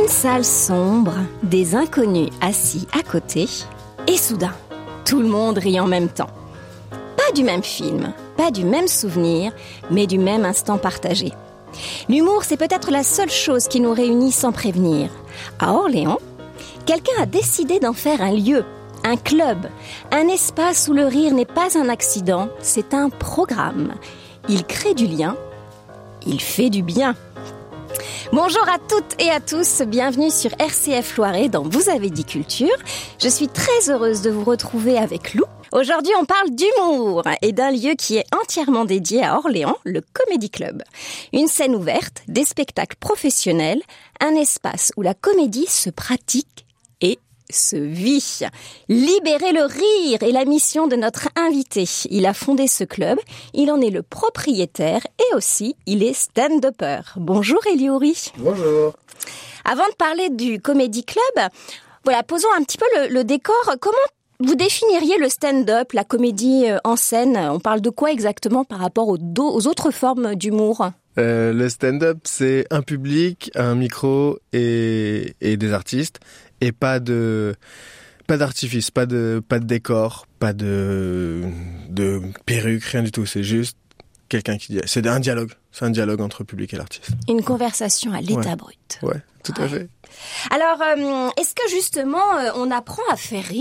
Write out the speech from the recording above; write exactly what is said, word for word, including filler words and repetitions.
Une salle sombre, des inconnus assis à côté, et soudain, tout le monde rit en même temps. Pas du même film, pas du même souvenir, mais du même instant partagé. L'humour, c'est peut-être la seule chose qui nous réunit sans prévenir. À Orléans, quelqu'un a décidé d'en faire un lieu, un club, un espace où le rire n'est pas un accident, c'est un programme. Il crée du lien, il fait du bien. Bonjour à toutes et à tous, bienvenue sur R C F Loiret dans Vous avez dit culture. Je suis très heureuse de vous retrouver avec Lou. Aujourd'hui, on parle d'humour et d'un lieu qui est entièrement dédié à Orléans, le Comedy Club. Une scène ouverte, des spectacles professionnels, un espace où la comédie se pratique et se vit. Libérer le rire est la mission de notre invité. Il a fondé ce club, il en est le propriétaire et aussi il est stand-upper. Bonjour Eliouri. Bonjour. Avant de parler du Comedy Club, voilà, posons un petit peu le, le décor. Comment vous définiriez le stand-up, la comédie en scène? On parle de quoi exactement par rapport aux, do- aux autres formes d'humour? Euh, le stand-up, c'est un public, un micro et, et des artistes, et pas de pas d'artifice, pas de pas de décor, pas de de perruque, rien du tout. C'est juste quelqu'un qui dit. C'est un dialogue. C'est un dialogue entre le public et l'artiste. Une conversation à l'état ouais. brut. Ouais, tout à fait. Alors, euh, est-ce que justement, euh, on apprend à faire rire